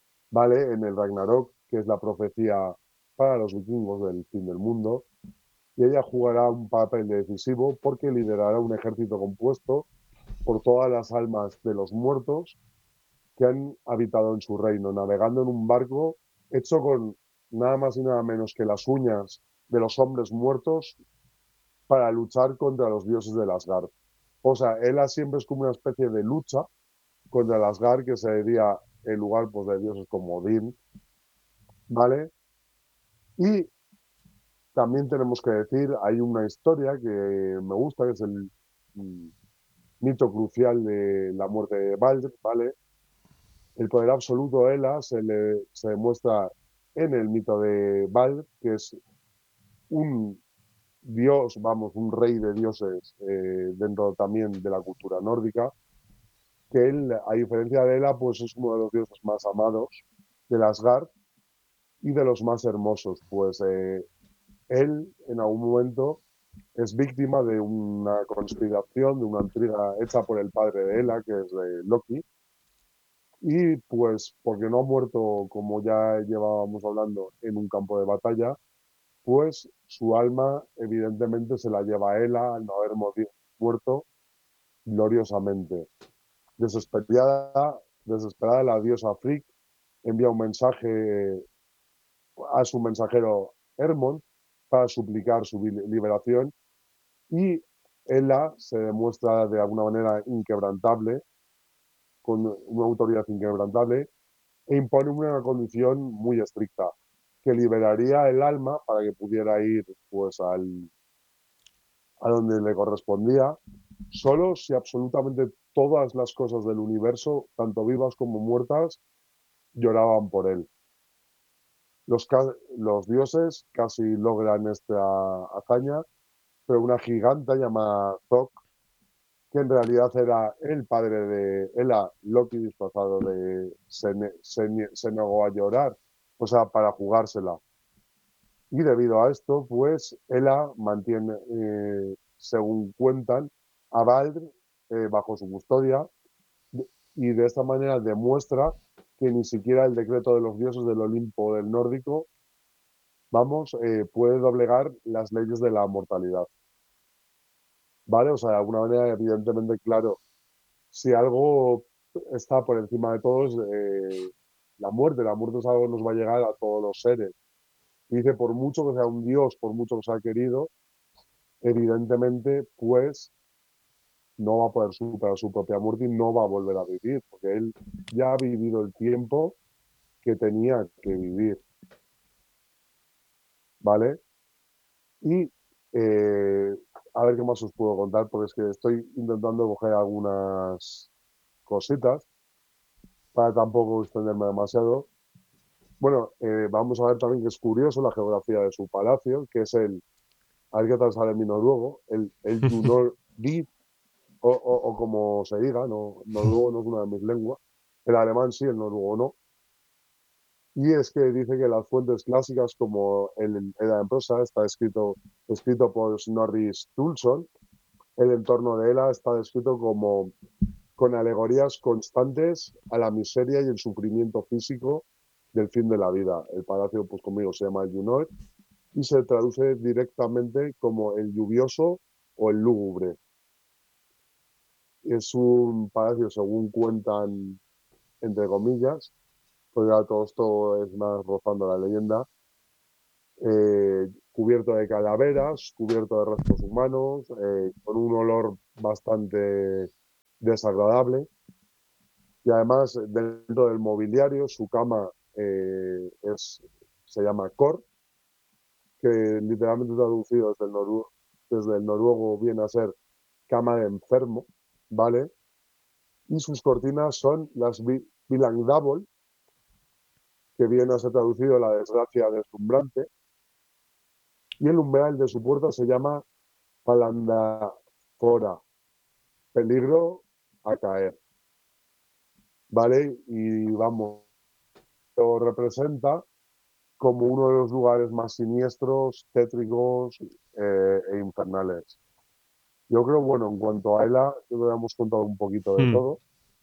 ¿vale? En el Ragnarok, que es la profecía para los vikingos del fin del mundo. y ella jugará un papel decisivo porque liderará un ejército compuesto por todas las almas de los muertos que han habitado en su reino, navegando en un barco hecho con nada más y nada menos que las uñas de los hombres muertos para luchar contra los dioses del Asgard. O sea, Hela siempre es como una especie de lucha contra el Asgard, que sería el lugar pues, de dioses como Odín, ¿vale? Y también tenemos que decir, hay una historia que me gusta, que es el mito crucial de la muerte de Balder, ¿vale? El poder absoluto de Hela se demuestra en el mito de Balder, que es un dios, vamos, un rey de dioses dentro también de la cultura nórdica, que él, a diferencia de Hela, pues es uno de los dioses más amados del Asgard y de los más hermosos, pues él en algún momento es víctima de una conspiración, de una intriga hecha por el padre de Hela, que es Loki, y pues porque no ha muerto, como ya llevábamos hablando, en un campo de batalla, pues su alma evidentemente se la lleva a Hela al no haber muerto gloriosamente. Desesperada, la diosa Frigg envía un mensaje a su mensajero Hermod para suplicar su liberación y Hela se demuestra de alguna manera inquebrantable, con una autoridad inquebrantable, e impone una condición muy estricta, que liberaría el alma para que pudiera ir pues a donde le correspondía, solo si absolutamente todas las cosas del universo, tanto vivas como muertas, lloraban por él. Los dioses casi logran esta hazaña, pero una giganta llamada Thok, que en realidad era el padre de Hela, Loki disfrazado de, se negó a llorar, o sea, para jugársela. Y debido a esto, pues Hela mantiene, según cuentan, a Balder bajo su custodia y de esta manera demuestra que ni siquiera el decreto de los dioses del Olimpo del nórdico, vamos, puede doblegar las leyes de la mortalidad. ¿Vale? O sea, de alguna manera, evidentemente, claro, si algo está por encima de todos, la muerte es algo que nos va a llegar a todos los seres. Y dice, por mucho que sea un dios, por mucho que sea querido, evidentemente, pues no va a poder superar su propia muerte y no va a volver a vivir, porque él ya ha vivido el tiempo que tenía que vivir, ¿vale? Y a ver qué más os puedo contar, porque es que estoy intentando coger algunas cositas para tampoco extenderme demasiado. Bueno, vamos a ver también que es curioso la geografía de su palacio, que es a ver qué tal sale mi noruego, el Junordid, o como se diga, no, noruego no es una de mis lenguas, el alemán sí, el noruego no. Y es que dice que las fuentes clásicas, como el Edda en prosa, está escrito por Snorri Sturluson, el entorno de Hela está descrito como con alegorías constantes a la miseria y el sufrimiento físico del fin de la vida. El palacio, pues conmigo, se llama el Junor y se traduce directamente como el lluvioso o el lúgubre. Es un palacio, según cuentan, entre comillas, pues ya todo esto es más rozando la leyenda, cubierto de calaveras, cubierto de restos humanos, con un olor bastante desagradable. Y además, dentro del mobiliario, su cama se llama Kor, que literalmente traducido desde el noruego viene a ser cama de enfermo, ¿vale? Y sus cortinas son las Vilangdabol, que viene a ser traducido la desgracia deslumbrante, y el umbral de su puerta se llama Palandafora, peligro a caer, ¿vale? Y vamos, lo representa como uno de los lugares más siniestros, tétricos e infernales. Yo creo, bueno, en cuanto a Hela, yo creo que hemos contado un poquito de todo,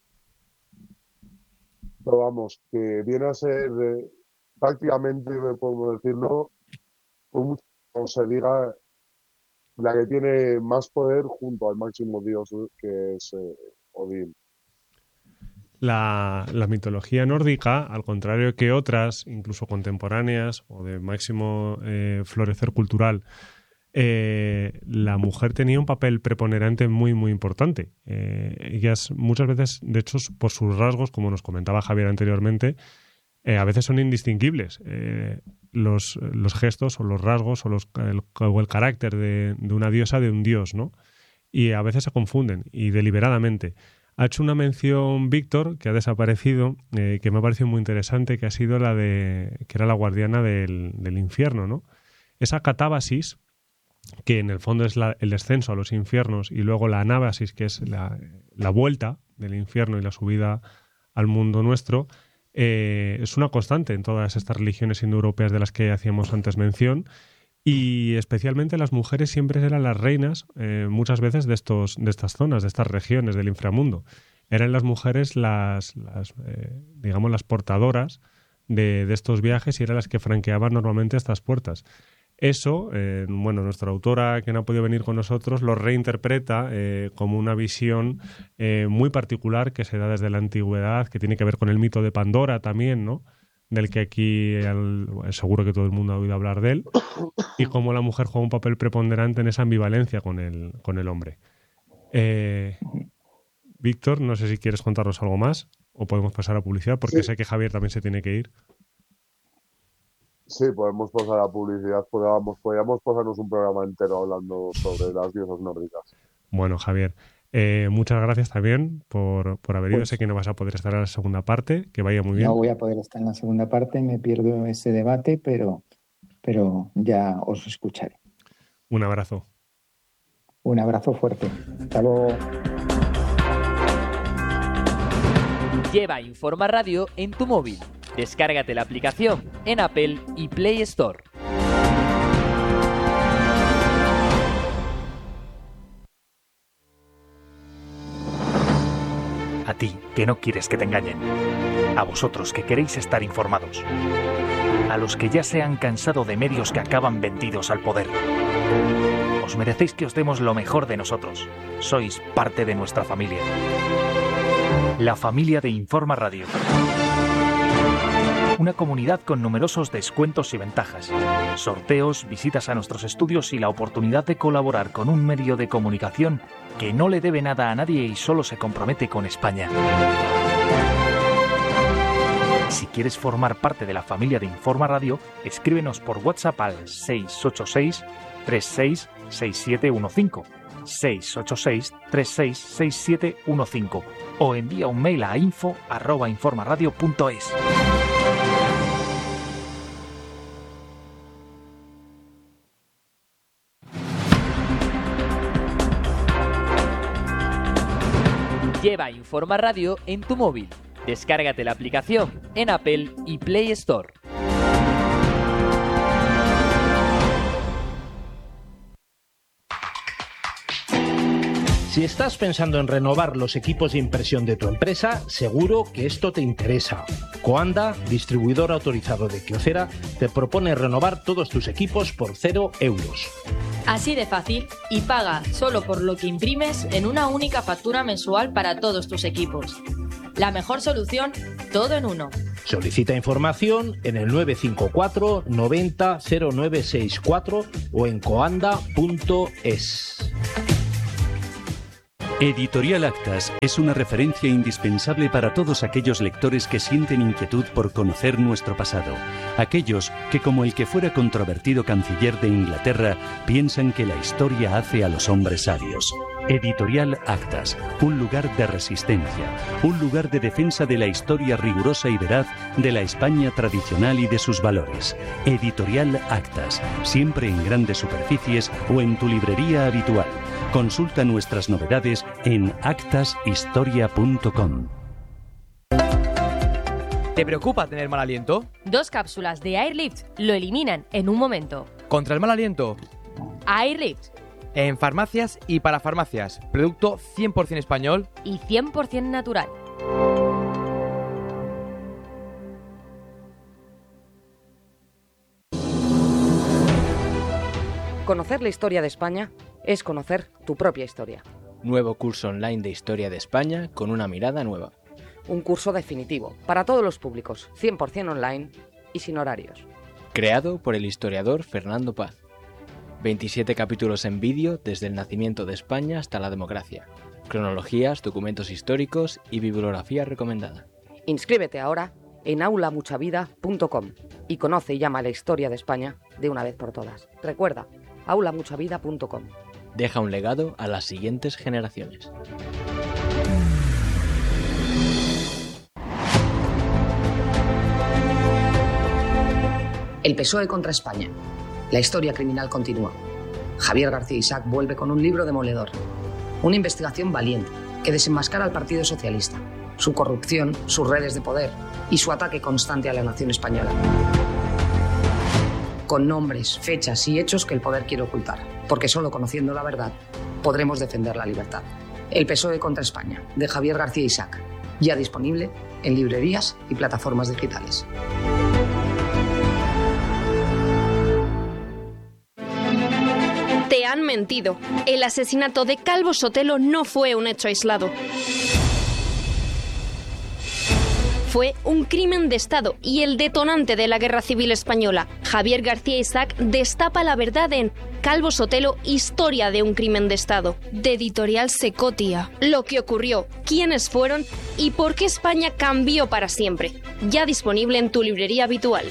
pero vamos, que viene a ser prácticamente, podemos decirlo, por mucho que se diga, la que tiene más poder junto al máximo dios, que es Odín. La mitología nórdica, al contrario que otras, incluso contemporáneas o de máximo florecer cultural, la mujer tenía un papel preponderante muy, muy importante. Ellas muchas veces, de hecho, por sus rasgos, como nos comentaba Javier anteriormente, a veces son indistinguibles. Los gestos o los rasgos o el carácter de una diosa de un dios, ¿no? Y a veces se confunden, y deliberadamente. Ha hecho una mención Víctor, que ha desaparecido, que me ha parecido muy interesante, que ha sido que era la guardiana del infierno, ¿no? Esa catábasis, que en el fondo es el descenso a los infiernos, y luego la anábasis, que es la vuelta del infierno y la subida al mundo nuestro, es una constante en todas estas religiones indoeuropeas de las que hacíamos antes mención, y especialmente las mujeres siempre eran las reinas, muchas veces de estas zonas, de estas regiones del inframundo. Eran las mujeres digamos, las portadoras de estos viajes, y eran las que franqueaban normalmente estas puertas. Eso, nuestra autora, que no ha podido venir con nosotros, lo reinterpreta como una visión muy particular que se da desde la antigüedad, que tiene que ver con el mito de Pandora también, ¿no? Del que aquí seguro que todo el mundo ha oído hablar de él, y cómo la mujer juega un papel preponderante en esa ambivalencia con el hombre. Víctor, no sé si quieres contarnos algo más o podemos pasar a publicidad, porque Sí. sé que Javier también se tiene que ir. Sí, podemos pasar a publicidad, podríamos pasarnos un programa entero hablando sobre las diosas nórdicas. Bueno, Javier, muchas gracias también por haber ido. Pues- Sé que no vas a poder estar en la segunda parte, que vaya muy bien. No voy a poder estar en la segunda parte, me pierdo ese debate, pero ya os escucharé. Un abrazo. Un abrazo fuerte. Hasta luego. Lleva Informa Radio en tu móvil. Descárgate la aplicación en Apple y Play Store. A ti, que no quieres que te engañen. A vosotros, que queréis estar informados. A los que ya se han cansado de medios que acaban vendidos al poder. Os merecéis que os demos lo mejor de nosotros. Sois parte de nuestra familia. La familia de Informa Radio. Una comunidad con numerosos descuentos y ventajas, sorteos, visitas a nuestros estudios y la oportunidad de colaborar con un medio de comunicación que no le debe nada a nadie y solo se compromete con España. Si quieres formar parte de la familia de Informa Radio, escríbenos por WhatsApp al 686 36 6715, 686 36 6715, o envía un mail a info@informaradio.es. Lleva Informa Radio en tu móvil. Descárgate la aplicación en Apple y Play Store. Si estás pensando en renovar los equipos de impresión de tu empresa, seguro que esto te interesa. Coanda, distribuidor autorizado de Kyocera, te propone renovar todos tus equipos por 0 euros. Así de fácil, y paga solo por lo que imprimes en una única factura mensual para todos tus equipos. La mejor solución, todo en uno. Solicita información en el 954 90 0964 o en coanda.es. Editorial Actas es una referencia indispensable para todos aquellos lectores que sienten inquietud por conocer nuestro pasado. Aquellos que, como el que fuera controvertido canciller de Inglaterra, piensan que la historia hace a los hombres sabios. Editorial Actas, un lugar de resistencia, un lugar de defensa de la historia rigurosa y veraz de la España tradicional y de sus valores. Editorial Actas, siempre en grandes superficies o en tu librería habitual. Consulta nuestras novedades en actashistoria.com. ¿Te preocupa tener mal aliento? 2 cápsulas de Airlift lo eliminan en un momento. ¿Contra el mal aliento? Airlift. En farmacias y para farmacias. Producto 100% español y 100% natural. Conocer la historia de España es conocer tu propia historia. Nuevo curso online de Historia de España con una mirada nueva. Un curso definitivo, para todos los públicos, 100% online y sin horarios. Creado por el historiador Fernando Paz. 27 capítulos en vídeo desde el nacimiento de España hasta la democracia. Cronologías, documentos históricos y bibliografía recomendada. Inscríbete ahora en aulamuchavida.com y conoce y llama la historia de España de una vez por todas. Recuerda, aulamuchavida.com. Deja un legado a las siguientes generaciones. El PSOE contra España. La historia criminal continúa. Javier García Isaac vuelve con un libro demoledor. Una investigación valiente que desenmascara al Partido Socialista, su corrupción, sus redes de poder y su ataque constante a la nación española. Con nombres, fechas y hechos que el poder quiere ocultar, porque solo conociendo la verdad podremos defender la libertad. El PSOE contra España, de Javier García Isaac, ya disponible en librerías y plataformas digitales. Te han mentido. El asesinato de Calvo Sotelo no fue un hecho aislado. Fue un crimen de Estado y el detonante de la Guerra Civil Española. Javier García Isaac destapa la verdad en Calvo Sotelo, historia de un crimen de Estado, de Editorial Secotia. Lo que ocurrió, quiénes fueron y por qué España cambió para siempre. Ya disponible en tu librería habitual.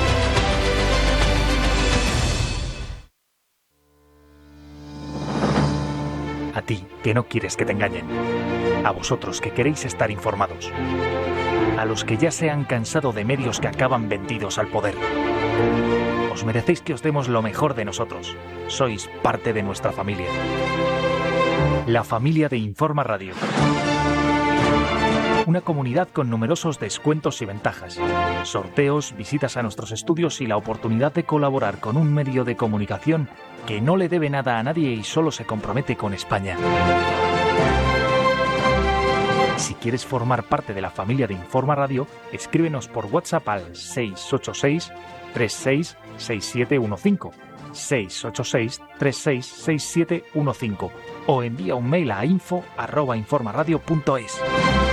A ti, que no quieres que te engañen. A vosotros, que queréis estar informados. A los que ya se han cansado de medios que acaban vendidos al poder. Os merecéis que os demos lo mejor de nosotros. Sois parte de nuestra familia. La familia de Informa Radio. Una comunidad con numerosos descuentos y ventajas. Sorteos, visitas a nuestros estudios y la oportunidad de colaborar con un medio de comunicación que no le debe nada a nadie y solo se compromete con España. Si quieres formar parte de la familia de Informa Radio, escríbenos por WhatsApp al 686-366715, 686-366715 o envía un mail a info@informaradio.es.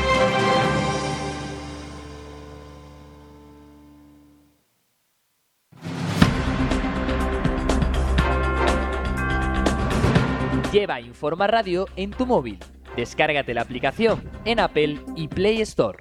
Lleva Informa Radio en tu móvil. Descárgate la aplicación en Apple y Play Store.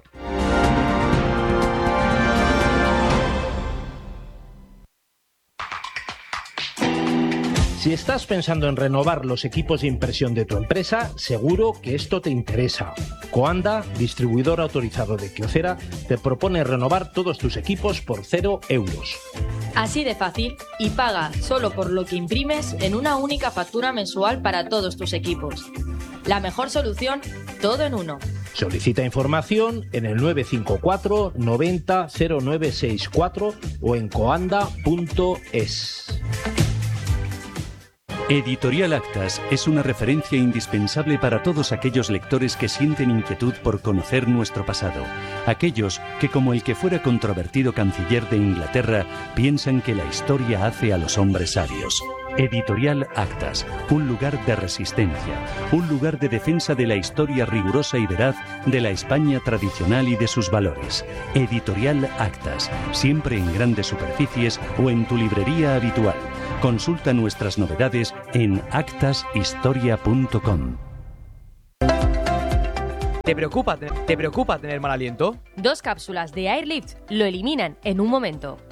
Si estás pensando en renovar los equipos de impresión de tu empresa, seguro que esto te interesa. Coanda, distribuidor autorizado de Kyocera, te propone renovar todos tus equipos por 0 euros. Así de fácil y paga solo por lo que imprimes en una única factura mensual para todos tus equipos. La mejor solución, todo en uno. Solicita información en el 954 90 0964 o en coanda.es. Editorial Actas es una referencia indispensable para todos aquellos lectores que sienten inquietud por conocer nuestro pasado. Aquellos que, como el que fuera controvertido canciller de Inglaterra, piensan que la historia hace a los hombres sabios. Editorial Actas, un lugar de resistencia, un lugar de defensa de la historia rigurosa y veraz de la España tradicional y de sus valores. Editorial Actas, siempre en grandes superficies o en tu librería habitual. Consulta nuestras novedades en actashistoria.com. ¿Te preocupa tener mal aliento? 2 cápsulas de Airlift lo eliminan en un momento.